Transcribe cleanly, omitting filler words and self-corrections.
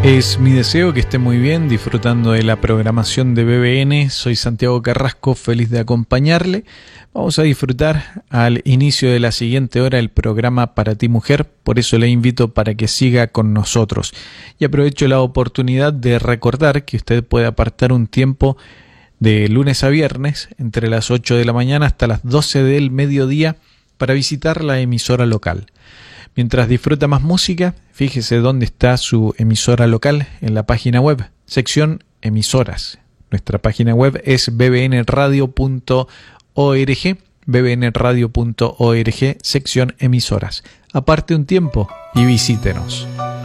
Es mi deseo que esté muy bien, disfrutando de la programación de BBN. Soy Santiago Carrasco, feliz de acompañarle. Vamos a disfrutar al inicio de la siguiente hora el programa Para Ti Mujer, por eso le invito para que siga con nosotros. Y aprovecho la oportunidad de recordar que usted puede apartar un tiempo de lunes a viernes, entre las 8 de la mañana hasta las 12 del mediodía, para visitar la emisora local. Mientras disfruta más música, fíjese dónde está su emisora local en la página web, sección emisoras. Nuestra página web es bbnradio.org, bbnradio.org, sección emisoras. Aparte un tiempo y visítenos.